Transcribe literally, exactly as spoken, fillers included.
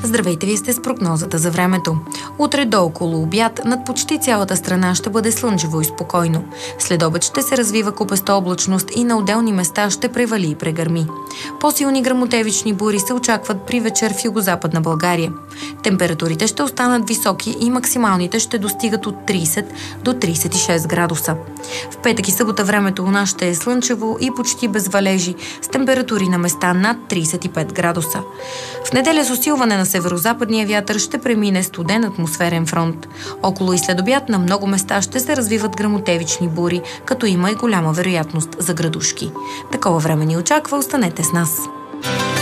Здравейте, вие сте с прогнозата за времето. Утре до около обяд над почти цялата страна ще бъде слънчево и спокойно. След обед ще се развива купеста облачност и на отделни места ще превали и прегърми. По-силни гръмотевични бури се очакват при вечер в югозападна България. Температурите ще останат високи и максималните ще достигат от трийсет до трийсет и шест градуса. В петък и събота времето у нас ще е слънчево и почти без валежи, с температури на места над трийсет и пет градуса. В неделя с усилване на северозападния вятър ще премине студен атмосферен фронт. Около и след обяд на много места ще се развиват гръмотевични бури, като има и голяма вероятност за градушки. Такова време ни очаква, останете с нас.